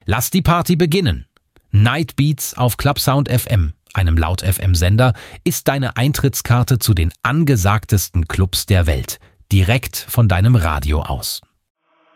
Lass die Party beginnen. Night Beats auf Clubsound FM, einem Laut-FM-Sender, ist deine Eintrittskarte zu den angesagtesten Clubs der Welt. Direkt von deinem Radio aus.